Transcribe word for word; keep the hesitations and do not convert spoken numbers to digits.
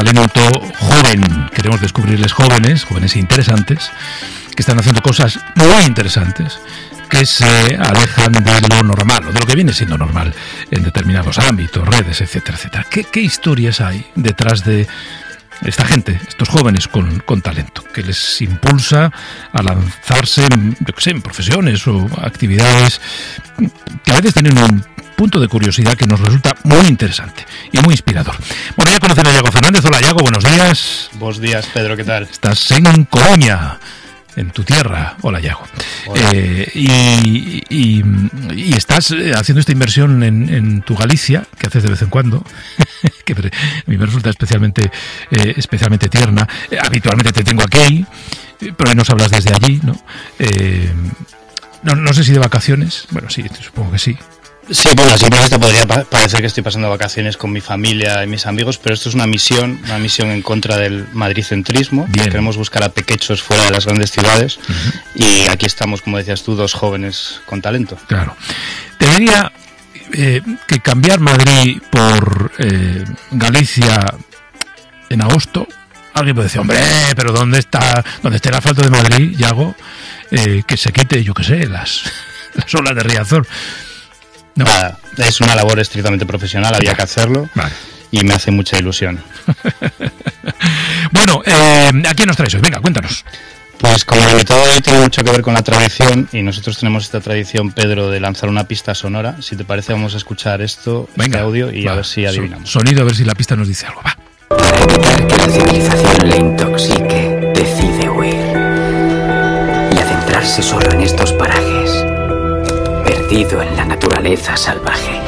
talento joven. Queremos descubrirles jóvenes, jóvenes interesantes, que están haciendo cosas muy interesantes, que se alejan de lo normal, o de lo que viene siendo normal en determinados ámbitos, redes, etcétera, etcétera. ¿Qué, qué historias hay detrás de esta gente, estos jóvenes con, con talento, que les impulsa a lanzarse en, yo qué sé, en profesiones o actividades que a veces tienen un punto de curiosidad que nos resulta muy interesante y muy inspirador? Bueno, ya conocen a Yago Fernández. Hola, Yago, buenos días. Buenos días, Pedro, ¿qué tal? Estás en Coruña, en tu tierra. Hola, Yago. Hola. Eh, y, y, y estás haciendo esta inversión en, en tu Galicia, que haces de vez en cuando, que a mí me resulta especialmente, eh, especialmente tierna. Eh, habitualmente te tengo aquí, pero hoy nos hablas desde allí, ¿no? Eh, no, no sé si de vacaciones. Bueno, sí, supongo que sí. Sí, bueno, simplemente podría parecer que estoy pasando vacaciones con mi familia y mis amigos, pero esto es una misión, una misión en contra del madricentrismo. Bien. Queremos buscar a pequechos fuera de las grandes ciudades. Uh-huh. Y aquí estamos, como decías tú, dos jóvenes con talento. Claro. Te diría eh, que cambiar Madrid por eh, Galicia en agosto, alguien puede decir, hombre, pero ¿dónde está, dónde está el asfalto de Madrid, Yago? Eh, que se quite, yo qué sé, las, las olas de Riazor. No. Nada, es una labor estrictamente profesional, había que hacerlo. Vale. Y me hace mucha ilusión. Bueno, eh, ¿a quién nos traes hoy? Venga, cuéntanos. Pues como el método de hoy tiene mucho que ver con la tradición, y nosotros tenemos esta tradición, Pedro, de lanzar una pista sonora. Si te parece, vamos a escuchar esto, Venga, este audio, y va, a ver si adivinamos. Sonido, a ver si la pista nos dice algo, va. Para evitar que la civilización le intoxique, decide huir y adentrarse solo en estos parajes, perdido en la naturaleza salvaje.